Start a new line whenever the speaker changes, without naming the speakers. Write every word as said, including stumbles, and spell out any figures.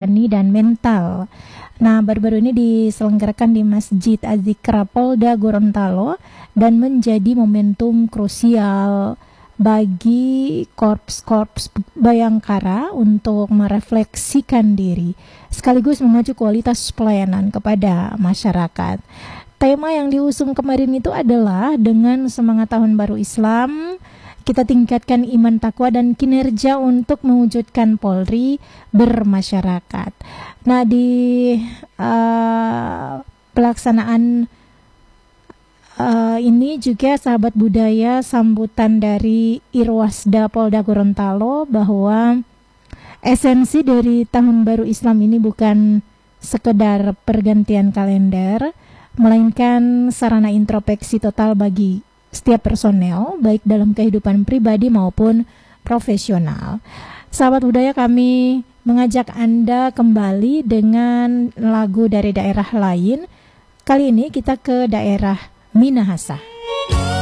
rohani dan mental. Nah, baru-baru ini diselenggarakan di Masjid Az-Zikra Polda Gorontalo dan menjadi momentum krusial bagi korps-korps Bayangkara untuk merefleksikan diri sekaligus memacu kualitas pelayanan kepada masyarakat. Tema yang diusung kemarin itu adalah dengan semangat Tahun Baru Islam, kita tingkatkan iman takwa dan kinerja untuk mewujudkan Polri bermasyarakat. Nah, di uh, pelaksanaan uh, ini juga sahabat budaya sambutan dari Irwasda Polda Gorontalo bahwa esensi dari Tahun Baru Islam ini bukan sekedar pergantian kalender, melainkan sarana introspeksi total bagi setiap personel, baik dalam kehidupan pribadi maupun profesional. Sahabat budaya, kami mengajak Anda kembali dengan lagu dari daerah lain. Kali ini kita ke daerah Minahasa.